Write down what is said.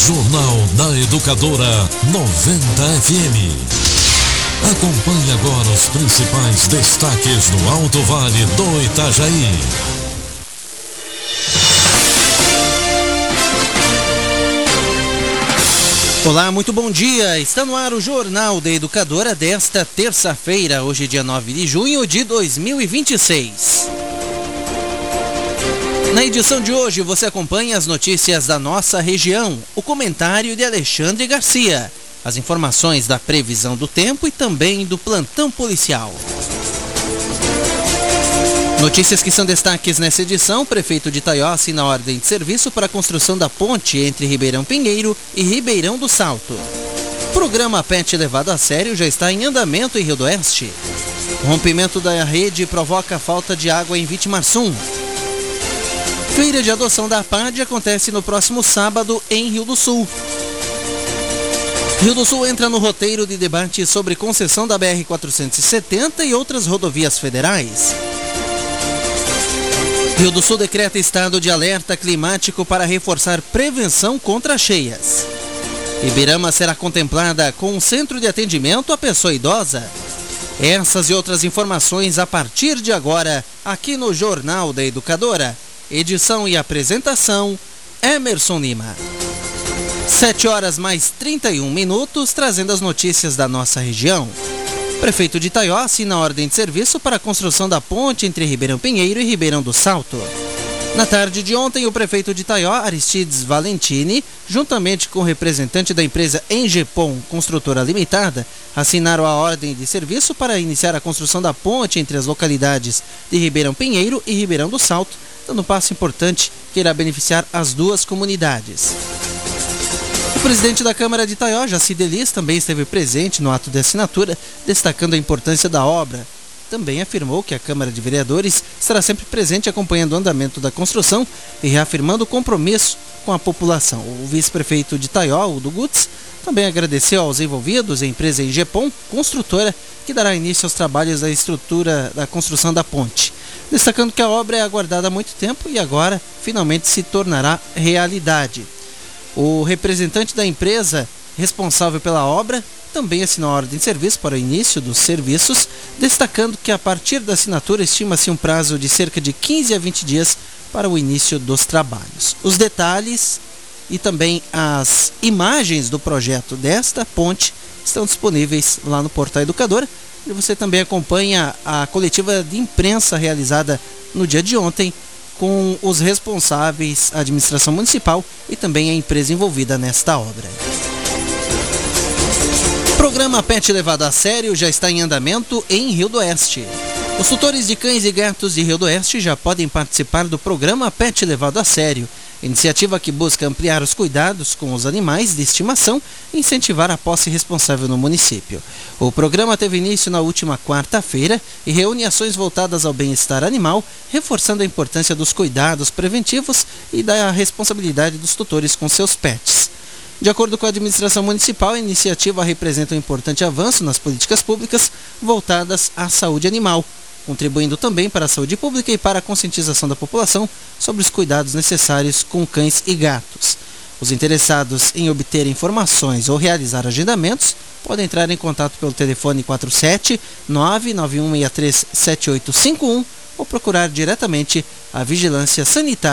Jornal da Educadora 90 FM. Acompanhe agora os principais destaques no Alto Vale do Itajaí. Olá, muito bom dia. Está no ar o Jornal da Educadora desta terça-feira, hoje dia 9 de junho de 2026. Na edição de hoje você acompanha as notícias da nossa região, o comentário de Alexandre Garcia, as informações da previsão do tempo e também do plantão policial. Notícias que são destaques nessa edição: prefeito de Itaió assina ordem de serviço para a construção da ponte entre Ribeirão Pinheiro e Ribeirão do Salto. Programa PET levado a sério já está em andamento em Rio do Oeste. O rompimento da rede provoca falta de água em Vitimarsum. Feira de adoção da APAD acontece no próximo sábado em Rio do Sul. Rio do Sul entra no roteiro de debate sobre concessão da BR-470 e outras rodovias federais. Rio do Sul decreta estado de alerta climático para reforçar prevenção contra cheias. Ibirama será contemplada com um centro de atendimento à pessoa idosa. Essas e outras informações a partir de agora, aqui no Jornal da Educadora. Edição e apresentação, Emerson Lima. 7h mais 31, trazendo as notícias da nossa região. Prefeito de Itaió assina ordem de serviço para a construção da ponte entre Ribeirão Pinheiro e Ribeirão do Salto. Na tarde de ontem, o prefeito de Itaió, Aristides Valentini, juntamente com o representante da empresa Engepom Construtora Limitada, assinaram a ordem de serviço para iniciar a construção da ponte entre as localidades de Ribeirão Pinheiro e Ribeirão do Salto, dando um passo importante que irá beneficiar as duas comunidades. O presidente da Câmara de Itaió, Jaci Delis, também esteve presente no ato de assinatura, destacando a importância da obra. Também afirmou que a Câmara de Vereadores estará sempre presente acompanhando o andamento da construção e reafirmando o compromisso com a população. O vice-prefeito de Itaió, Udo Gutz, também agradeceu aos envolvidos, a empresa Engepom Construtora, que dará início aos trabalhos da estrutura da construção da ponte, destacando que a obra é aguardada há muito tempo e agora finalmente se tornará realidade. O representante da empresa responsável pela obra também assinou a ordem de serviço para o início dos serviços, destacando que a partir da assinatura estima-se um prazo de cerca de 15 a 20 dias para o início dos trabalhos. Os detalhes e também as imagens do projeto desta ponte estão disponíveis lá no Portal Educadora. E você também acompanha a coletiva de imprensa realizada no dia de ontem com os responsáveis, a administração municipal e também a empresa envolvida nesta obra. O programa PET levado a sério já está em andamento em Rio do Oeste. Os tutores de cães e gatos de Rio do Oeste já podem participar do programa PET levado a sério, iniciativa que busca ampliar os cuidados com os animais de estimação e incentivar a posse responsável no município. O programa teve início na última quarta-feira e reúne ações voltadas ao bem-estar animal, reforçando a importância dos cuidados preventivos e da responsabilidade dos tutores com seus pets. De acordo com a administração municipal, a iniciativa representa um importante avanço nas políticas públicas voltadas à saúde animal, contribuindo também para a saúde pública e para a conscientização da população sobre os cuidados necessários com cães e gatos. Os interessados em obter informações ou realizar agendamentos podem entrar em contato pelo telefone 47-99163-7851 ou procurar diretamente a Vigilância Sanitária